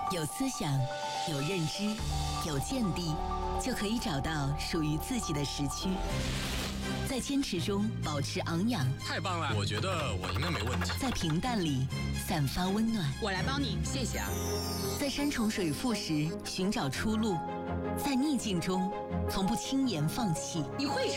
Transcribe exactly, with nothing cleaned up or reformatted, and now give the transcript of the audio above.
有思想，有认知，有见地，就可以找到属于自己的时区。在坚持中保持昂扬， 太棒了！我觉得我应该没问题。 在平淡里散发温暖， 我来帮你，谢谢啊。 在山重水复时寻找出路，在逆境中从不轻言放弃。 你会